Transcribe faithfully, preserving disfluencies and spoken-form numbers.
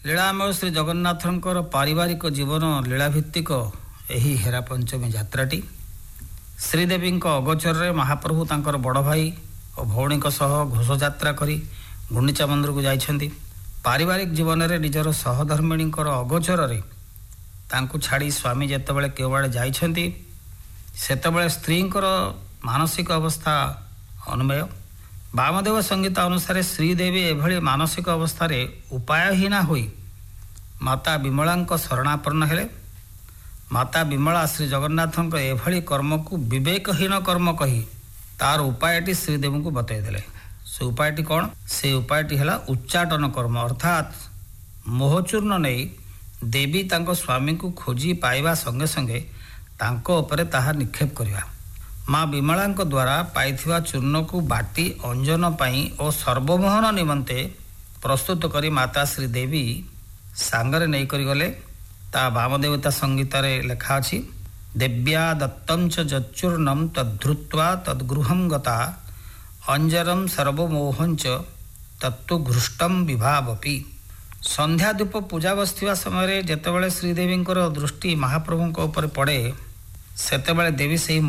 लीलामय श्री जगन्नाथंकर पारिवारिक जीवन लीलाभित्तिक एही हेरा पंचमी यात्राटी श्रीदेवी अगोचर रे महाप्रभु तांकर बड़ भाई और भौणी सह घोषयात्रा करी गुंडीचा मंदिर को जाइछंती। पारिवारिक जीवन रे निजर सहधर्मिणी अगोचर रे तांकु छाड़ी स्वामी जेतेबेले केवड़े जाइछंती सेतेबेले स्त्रींकर मानसिक अवस्था अनुमेय। वामदेव संगीता अनुसार श्रीदेवी एभली मानसिक अवस्था रे उपायहीना होई माता विमला शरणापन्न हेले। माता विमला श्री जगन्नाथंक एभली कर्म को विवेकहीन कर्म कही तार उपायटी श्रीदेवी को बतईदेले। से उपायटी कौन? से उपायटी है उच्चाटन कर्म, अर्थात मोहचूर्ण नहीं देवी तांको स्वामी को खोजी पाइबा संगे संगे तांको उपरे ताहा निक्षेप करिबा। माँ विमला द्वारा पाइथिबा चूर्ण को बाटी अंजन पाई और सर्वमोहन निमंते प्रस्तुत करी माता श्रीदेवी सांगरे नहीं करी गले। ता वामदेवता संगीत लेखा अछि देव्या दत्तं च जच्चूर्णं तद्धृत्वा तद्गृहं गता अंजरम सर्वमोहं च तत्तु घृष्टम विभावपि। संध्या धूप पूजा बसथिबा समय जेतेबेले श्रीदेवी दृष्टि महाप्रभु उपर पड़े सेतेबेले देवी से